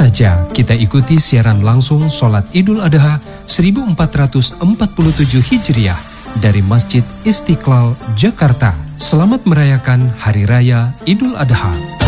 saja kita ikuti siaran langsung Sholat Idul Adha 1447 Hijriah dari Masjid Istiqlal, Jakarta. Selamat merayakan Hari Raya Idul Adha.